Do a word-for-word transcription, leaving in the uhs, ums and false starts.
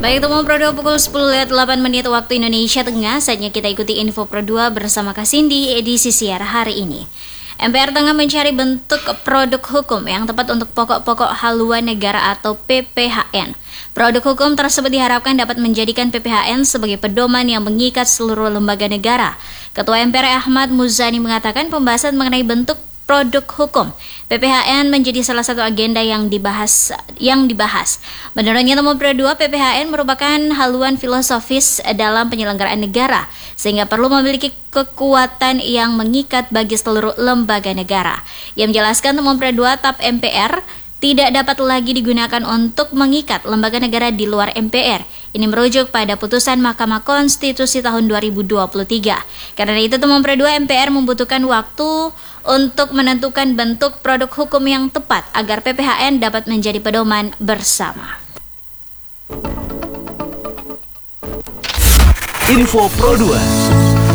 Baik, teman Pro dua pukul sepuluh lewat delapan menit waktu Indonesia Tengah. Saatnya kita ikuti info Pro dua bersama Kak Cindy edisi siar hari ini. M P R tengah mencari bentuk produk hukum yang tepat untuk pokok-pokok haluan negara atau P P H N. Produk hukum tersebut diharapkan dapat menjadikan P P H N sebagai pedoman yang mengikat seluruh lembaga negara. Ketua M P R Ahmad Muzani mengatakan pembahasan mengenai bentuk produk hukum P P H N menjadi salah satu agenda yang dibahas yang dibahas. Menurutnya teman Pro dua, P P H N merupakan haluan filosofis dalam penyelenggaraan negara sehingga perlu memiliki kekuatan yang mengikat bagi seluruh lembaga negara. Ia menjelaskan teman Pro dua, T A P M P R tidak dapat lagi digunakan untuk mengikat lembaga negara di luar M P R. Ini merujuk pada putusan Mahkamah Konstitusi tahun dua ribu dua puluh tiga. Karena itu teman Pro dua, M P R membutuhkan waktu untuk menentukan bentuk produk hukum yang tepat agar P P H N dapat menjadi pedoman bersama. Info Pro dua.